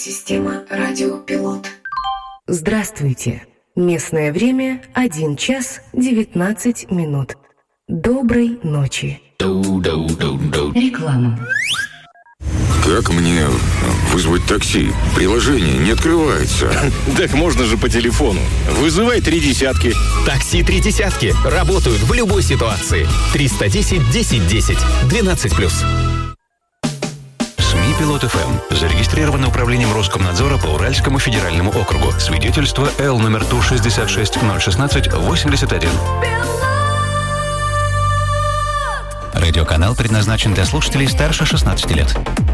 Система радиопилот. Здравствуйте. Местное время 1 час 19 минут. Доброй ночи. Реклама. Как мне вызвать такси? Приложение не открывается. Так можно же по телефону. Вызывай 3 десятки. Такси 3 десятки. Работают в любой ситуации. 310-10-10. 12+. СМИ «Пилот ФМ». Зарегистрировано управлением Роскомнадзора по Уральскому федеральному округу. Свидетельство Л номер ТУ-66-016-81. Радиоканал предназначен для слушателей старше 16 лет.